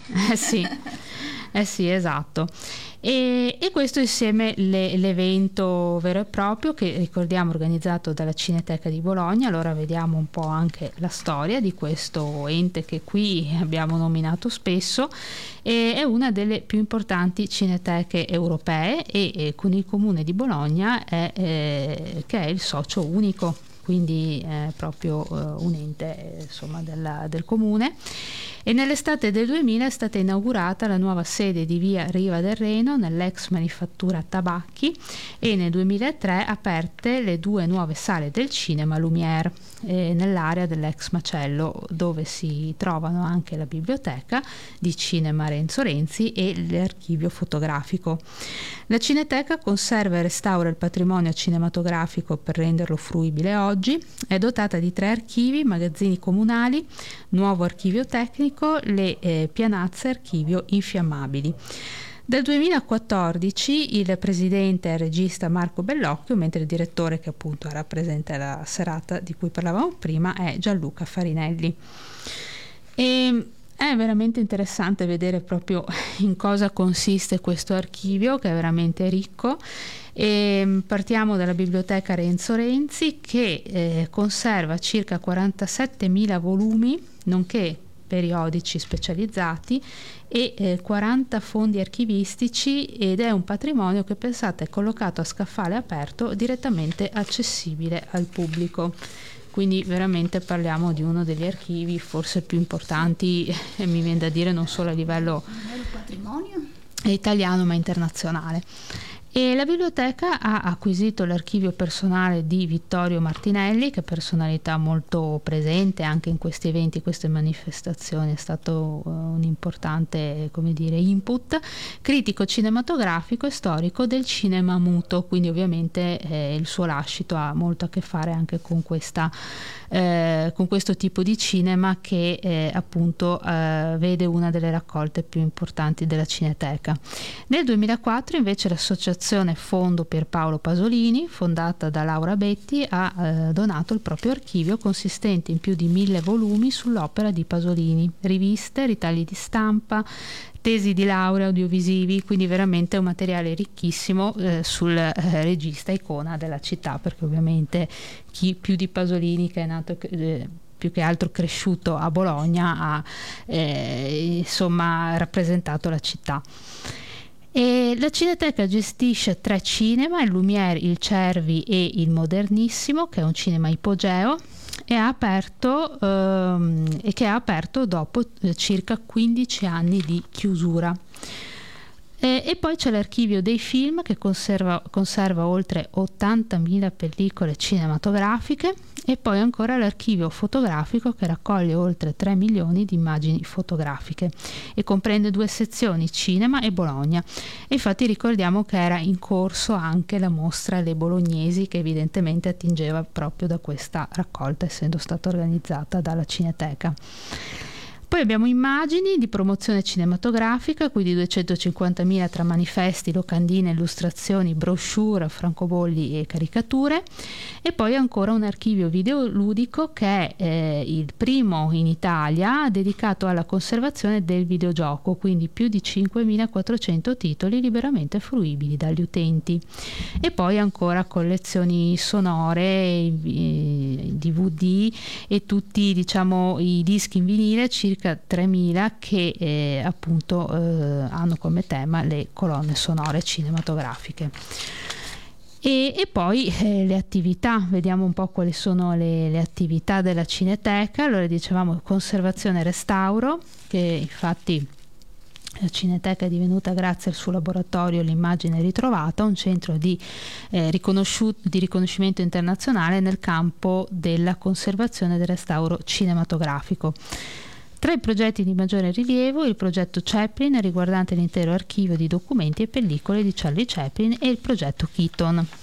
Sì, sì, esatto. E questo insieme l'evento vero e proprio, che ricordiamo organizzato dalla Cineteca di Bologna. Allora vediamo un po' anche la storia di questo ente che qui abbiamo nominato spesso. È una delle più importanti cineteche europee e con il comune di Bologna che è il socio unico, quindi è proprio un ente insomma del comune. E nell'estate del 2000 è stata inaugurata la nuova sede di via Riva del Reno nell'ex manifattura tabacchi, e nel 2003 aperte le 2 nuove sale del cinema Lumière nell'area dell'ex macello, dove si trovano anche la biblioteca di Cinema Renzo Renzi e l'archivio fotografico. La Cineteca conserva e restaura il patrimonio cinematografico per renderlo fruibile oggi. È dotata di 3 archivi, magazzini comunali, nuovo archivio tecnico, le pianazze archivio infiammabili. Dal 2014 il presidente è il regista Marco Bellocchio, mentre il direttore, che appunto era presente alla serata di cui parlavamo prima, è Gianluca Farinelli. E è veramente interessante vedere proprio in cosa consiste questo archivio, che è veramente ricco. E partiamo dalla biblioteca Renzo Renzi, che conserva circa 47.000 volumi, nonché periodici specializzati e 40 fondi archivistici, ed è un patrimonio che, pensate, è collocato a scaffale aperto, direttamente accessibile al pubblico. Quindi veramente parliamo di uno degli archivi forse più importanti, e mi viene da dire non solo a livello patrimonio italiano ma internazionale. E la biblioteca ha acquisito l'archivio personale di Vittorio Martinelli, che è personalità molto presente anche in questi eventi, queste manifestazioni. È stato un importante, come dire, input, critico cinematografico e storico del cinema muto, quindi ovviamente il suo lascito ha molto a che fare anche con questo tipo di cinema, che appunto vede una delle raccolte più importanti della Cineteca. Nel 2004 invece l'associazione Fondo Pierpaolo Pasolini, fondata da Laura Betti, ha donato il proprio archivio, consistente in più di 1.000 volumi sull'opera di Pasolini, riviste, ritagli di stampa, tesi di laurea, audiovisivi, quindi veramente un materiale ricchissimo sul regista icona della città, perché ovviamente chi più di Pasolini, che è nato più che altro cresciuto a Bologna, ha insomma rappresentato la città. E la Cineteca gestisce 3 cinema, il Lumière, il Cervi e il Modernissimo, che è un cinema ipogeo, e che ha aperto dopo circa 15 anni di chiusura. E poi c'è l'archivio dei film, che conserva oltre 80.000 pellicole cinematografiche, e poi ancora l'archivio fotografico, che raccoglie oltre 3 milioni di immagini fotografiche e comprende 2 sezioni, cinema e Bologna. E infatti ricordiamo che era in corso anche la mostra Le Bolognesi, che evidentemente attingeva proprio da questa raccolta, essendo stata organizzata dalla Cineteca. Poi abbiamo immagini di promozione cinematografica, quindi 250.000 tra manifesti, locandine, illustrazioni, brochure, francobolli e caricature. E poi ancora un archivio videoludico, che è il primo in Italia dedicato alla conservazione del videogioco, quindi più di 5.400 titoli liberamente fruibili dagli utenti. E poi ancora collezioni sonore, DVD e tutti, diciamo, i dischi in vinile, circa 3.000, che appunto hanno come tema le colonne sonore cinematografiche. E poi le attività, vediamo un po' quali sono le attività della Cineteca. Allora, dicevamo conservazione e restauro, che infatti la Cineteca è divenuta, grazie al suo laboratorio L'immagine ritrovata, un centro di riconoscimento internazionale nel campo della conservazione e del restauro cinematografico. Tra i progetti di maggiore rilievo il progetto Chaplin, riguardante l'intero archivio di documenti e pellicole di Charlie Chaplin, e il progetto Keaton.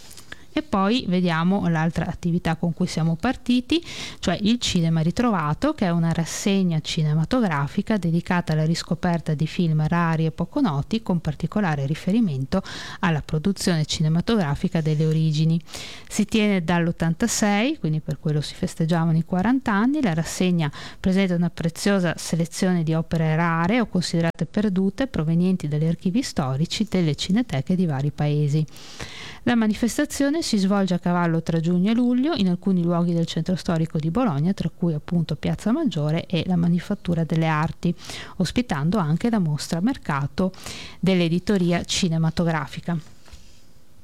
E poi vediamo l'altra attività con cui siamo partiti, cioè il Cinema Ritrovato, che è una rassegna cinematografica dedicata alla riscoperta di film rari e poco noti, con particolare riferimento alla produzione cinematografica delle origini. Si tiene dall'86, quindi per quello si festeggiavano i 40 anni. La rassegna presenta una preziosa selezione di opere rare o considerate perdute provenienti dagli archivi storici delle cineteche di vari paesi. La manifestazione si svolge a cavallo tra giugno e luglio in alcuni luoghi del centro storico di Bologna, tra cui appunto Piazza Maggiore e la Manifattura delle Arti, ospitando anche la mostra mercato dell'editoria cinematografica.